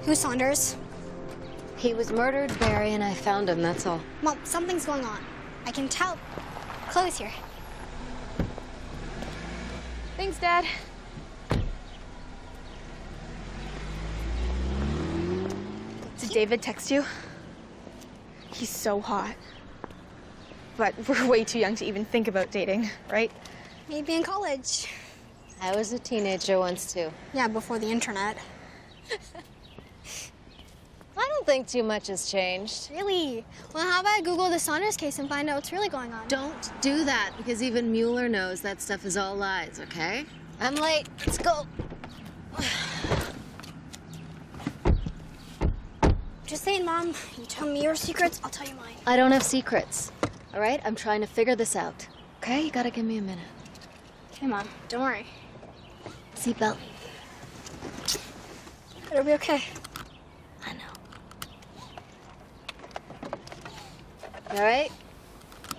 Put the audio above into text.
Who's Saunders? He was murdered, Barry, and I found him, that's all. Mom, something's going on. I can tell. Chloe's here. Thanks, Dad. Did David text you? He's so hot. But we're way too young to even think about dating, right? Maybe in college. I was a teenager once, too. Yeah, before the internet. I don't think too much has changed. Really? Well, how about I Google the Saunders case and find out what's really going on? Don't do that, because even Mueller knows that stuff is all lies, okay? I'm late. Let's go. Just saying, Mom. You tell me your secrets, I'll tell you mine. I don't have secrets, all right? I'm trying to figure this out, okay? You gotta give me a minute. Okay, Mom. Don't worry. Seatbelt. It'll be okay. I know. All right?